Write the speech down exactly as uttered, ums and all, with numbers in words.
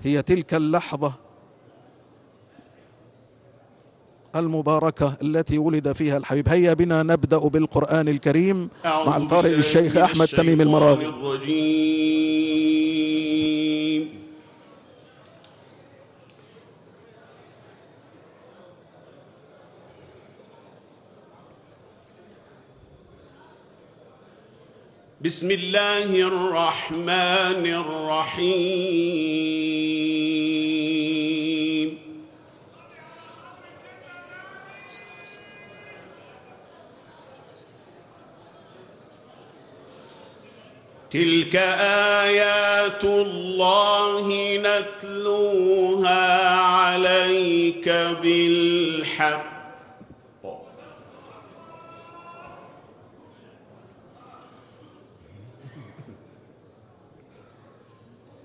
هي تلك اللحظة المباركة التي ولد فيها الحبيب. هيا بنا نبدأ بالقرآن الكريم مع القارئ الشيخ أحمد تميم المراغي. بسم الله الرحمن الرحيم. تلك آيات الله نتلوها عليك بالحق